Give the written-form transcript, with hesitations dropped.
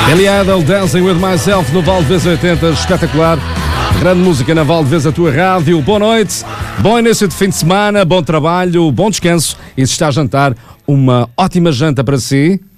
Billy Idol, Dancing With Myself no Valdevez 80, espetacular. Grande música na Valdevez, a tua rádio. Boa noite, bom início de fim de semana, bom trabalho, bom descanso. E se está a jantar, uma ótima janta para si.